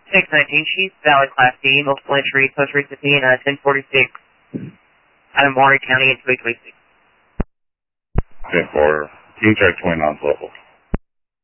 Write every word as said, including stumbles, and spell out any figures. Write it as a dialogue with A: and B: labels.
A: six nineteen, she's valid Class D, multiple entry, post recently in uh, ten forty-six out of Maury County in twenty twenty-six.
B: ten four, King Track twenty-nine level.